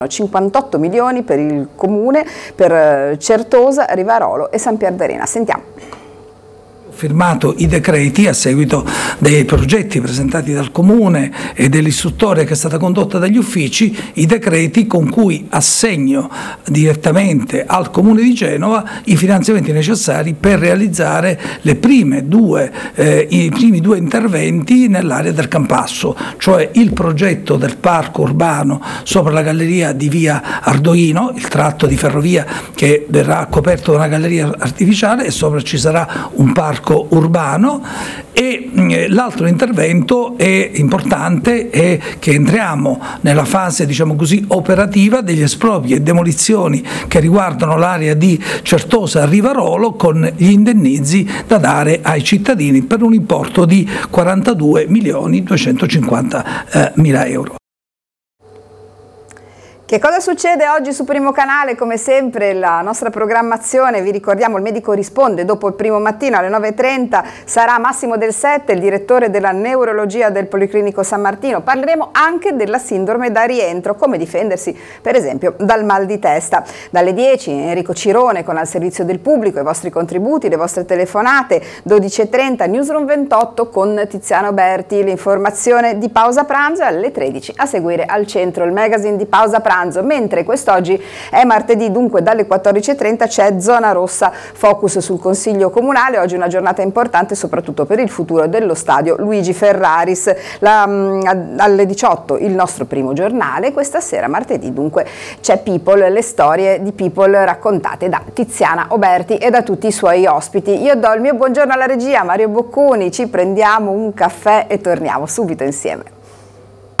58 milioni per il comune, per Certosa, Rivarolo e San Pierdarena. Sentiamo. Firmato i decreti a seguito dei progetti presentati dal Comune e dell'istruttoria che è stata condotta dagli uffici, i decreti con cui assegno direttamente al Comune di Genova i finanziamenti necessari per realizzare i primi due interventi nell'area del Campasso, cioè il progetto del parco urbano sopra la galleria di via Ardoino, il tratto di ferrovia che verrà coperto da una galleria artificiale e sopra ci sarà un parco urbano, e l'altro intervento è importante è che entriamo nella fase, diciamo così, operativa degli espropri e demolizioni che riguardano l'area di Certosa Rivarolo, con gli indennizi da dare ai cittadini per un importo di 42.250.000 euro. Che cosa succede oggi su Primo Canale? Come sempre la nostra programmazione, vi ricordiamo, il medico risponde dopo il primo mattino alle 9:30, sarà Massimo Del Sette, il direttore della neurologia del Policlinico San Martino. Parleremo anche della sindrome da rientro, come difendersi per esempio dal mal di testa. Dalle 10 Enrico Cirone con Al Servizio del Pubblico, i vostri contributi, le vostre telefonate, 12:30 Newsroom 28 con Tiziano Berti, l'informazione di pausa pranzo, alle 13 a seguire Al Centro, il magazine di pausa pranzo. Mentre quest'oggi è martedì, dunque dalle 14:30 c'è Zona Rossa, focus sul Consiglio Comunale. Oggi è una giornata importante soprattutto per il futuro dello stadio Luigi Ferraris. Alle 18 il nostro primo giornale, questa sera martedì dunque c'è People, le storie di People raccontate da Tiziana Oberti e da tutti i suoi ospiti. Io do il mio buongiorno alla regia, Mario Bocconi, ci prendiamo un caffè e torniamo subito insieme.